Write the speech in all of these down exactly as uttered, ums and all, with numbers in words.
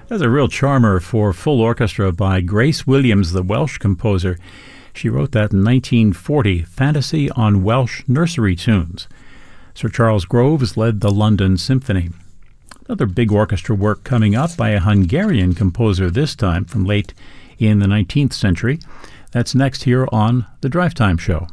That's a real charmer for full orchestra by Grace Williams, the Welsh composer. She wrote that in nineteen forty, Fantasy on Welsh Nursery Tunes. Sir Charles Groves led the London Symphony. Another big orchestra work coming up by a Hungarian composer, this time from late in the nineteenth century. That's next here on The Drive Time Show.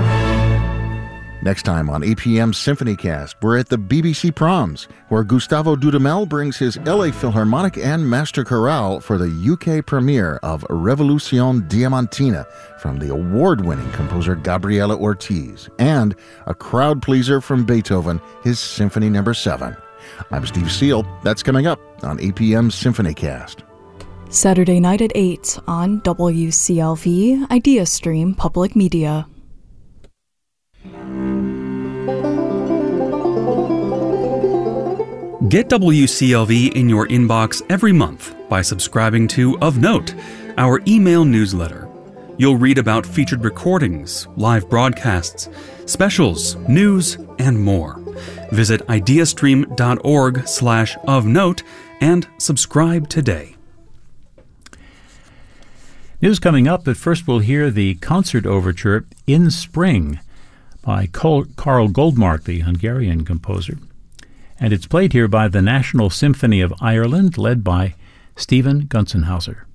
Next time on A P M SymphonyCast, we're at the B B C Proms, where Gustavo Dudamel brings his L A Philharmonic and Master Chorale for the U K premiere of Revolution Diamantina from the award-winning composer Gabriela Ortiz, and a crowd pleaser from Beethoven, his Symphony Number seven. I'm Steve Seal. That's coming up on A P M SymphonyCast. Saturday night at eight on W C L V IdeaStream Public Media. Get W C L V in your inbox every month by subscribing to Of Note, our email newsletter. You'll read about featured recordings, live broadcasts, specials, news, and more. Visit ideastream.org slash of note and subscribe today. News coming up, but first we'll hear the concert overture In Spring by Karl Goldmark, the Hungarian composer. And it's played here by the National Symphony of Ireland, led by Stephen Gunzenhauser.